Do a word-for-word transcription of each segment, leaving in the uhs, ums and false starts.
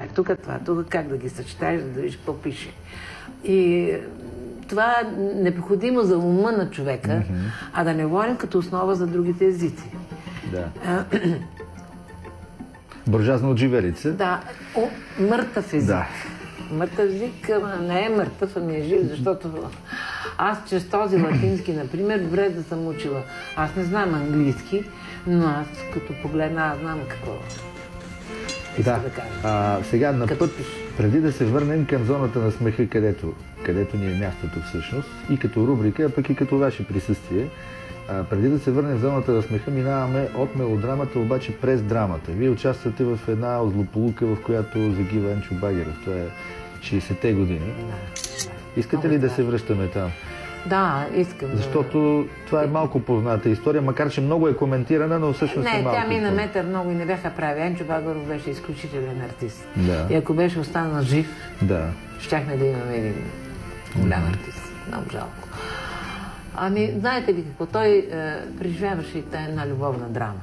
как тук това, тук как да ги съчетаеш, да видиш какво пише. И това е необходимо за ума на човека, mm-hmm. а да не говорим като основа за другите езици. Да. Буржуазна отживерица. Да, О, мъртъв език. Да. Мъртъв език не е мъртъв, ами е жив, защото аз чрез този латински, например, добре да съм учила. Аз не знам английски, но аз като погледна, аз знам какво иска да, да кажа. А, сега на път, преди да се върнем към зоната на смеха, където, където ни е мястото всъщност, и като рубрика, а пък и като ваше присъствие, а, преди да се върнем в зоната на смеха, минаваме от мелодрамата, обаче през драмата. Вие участвате в една злополука, в която загива Енчо Багеров. Това е шейсетте години. Да. Искате Много ли да се връщаме там? Да, искам. Защото това е малко позната история, макар че много е коментирана, но всъщност не, е малко. Не, тя мина метър много и не бяха прави. Енчо Багеров беше изключителен артист. Да. И ако беше останал жив, да. щяхме да имаме един голям mm-hmm. артист. Много жалко. Ами, знаете ли какво? Той е, преживяваше и тая една любовна драма.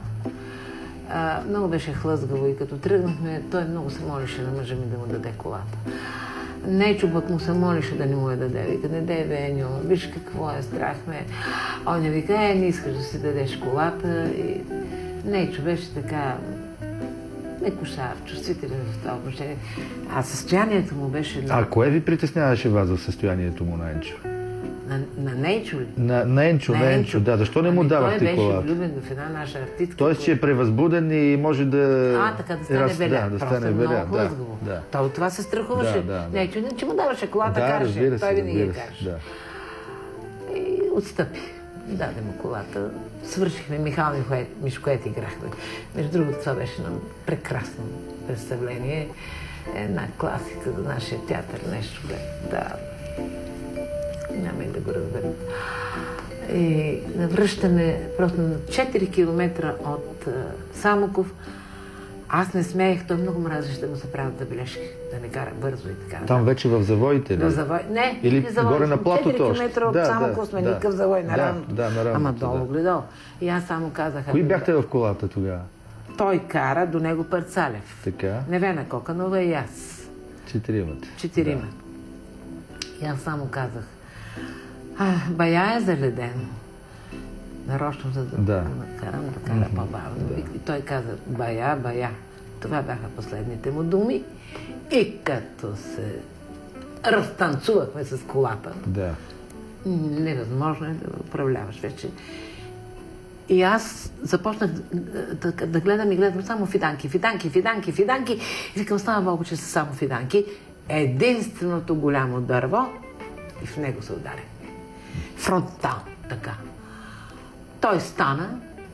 Е, много беше хлъзгаво и като тръгнахме, той много се молеше на мъжа ми да му даде колата. Нейчо пък му се молеше да не му я даде. Вика, не дай бе, Еньо, виж какво е, страх ме. Он не вика, е, не искаш да си дадеш колата. И Нейчо беше така некошар, чувствителен в това отношение. А състоянието му беше... А кое ви притесняваше вас в състоянието му на Енчо? На, на Нейчо ли? На, на Енчо, на, на Енчо, да. Защо не му ами давахте колата? Той беше влюбен в една наша артистка. Тоест, че е превъзбуден и може да... А, така да стане беля. Да, да стане беля, да. да. Той от това се страхуваше. Да, да, да. Нейчо, че му даваше колата, да, караше. Той винаги я караше. Да. И отстъпи. Даде му колата. Свършихме Михал Мишкоет играхме. Между другото, това беше едно прекрасно представление. Една класика за нашия театър, нещо бе. Да. Няма и да го разберем. И връщаме просто на четири километра от uh, Самоков. Аз не смеех, той много мразеше да му се правят забележки, да не кара бързо и така. Там вече в завоите ли? В завой... Не, или завой. Горе на платото още? четири километра от да, Самоков сме да, никакъв завой на рамото. Да, да, на рамото. Ама долу да. гледал. И аз само казах... Кои бяхте в колата тогава? Той кара, до него Парцалев. Така. Невена Коканова и аз. Четиримата. Четирима. Да. И аз само казах, а, бая е заледено. Нарочно, за да да. накарам да кара mm-hmm. по-бавно. Да. И той каза, бая, бая. Това бяха последните му думи. И като се разтанцувахме с колата, да. невъзможно е да управляваш вече. И аз започнах да, да, да гледам и гледам само фиданки, фиданки, фиданки, фиданки. И викам, слава Богу, че са само фиданки. Единственото голямо дърво и в него се удари. Фронтал, така. Той стана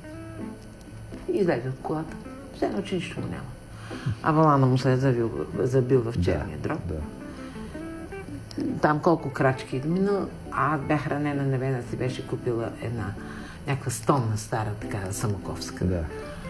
и излезе от колата. Все едно, че нищо му няма. А валана му се е забил, забил в черния дроб. Да, да. Там колко крачки минал, а аз бях ранена, Невена си беше купила една някаква стонна стара, така, самоковска. Да.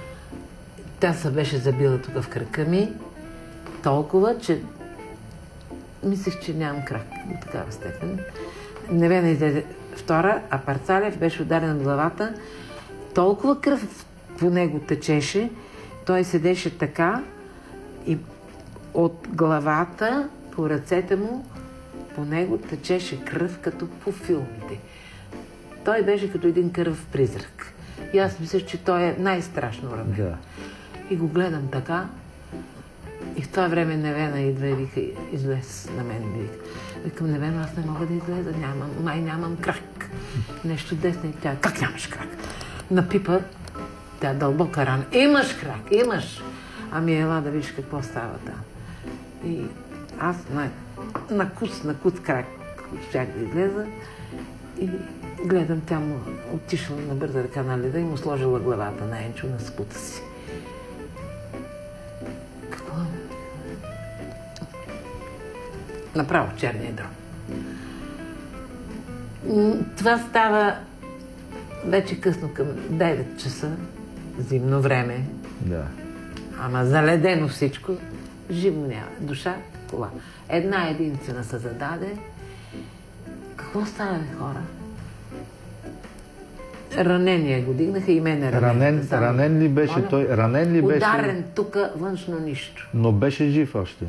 Тя се беше забила тук в кръка ми, толкова, че мислех, че нямам крак до такава степен. Невена излезе втора, а Парцалев беше ударен в главата. Толкова кръв по него течеше, той седеше така и от главата по ръцете му по него течеше кръв като по филмите. Той беше като един кървав призрак. И аз мисля, че той е най-страшно ранен. Да. И го гледам така. И в това време Невена идва и вика, излез на мен. Вика. Викам, Невена, аз не мога да излеза, нямам, май нямам крак. Нещо десно и тя, как нямаш крак? Напипа, тя дълбока рана. Имаш крак, имаш! Ами ела да видиш какво става там. И аз на, на куц, на куц крак щях да излеза и гледам, тя му отишла на бърза ръка на леда и му сложила главата на Енчо на скута си. Какво? Направо черния дрон. Това става вече късно към девет часа, зимно време. Да. Ама заледено всичко, живо няма. Душа, кола. Една единствена се зададе. Какво става, бе, хора? Ранения го дигнаха и мене ранен. Ранен, ранен ли беше Моля? той? Ранен ли беше? Ударен тук, външно нищо. Но беше жив още.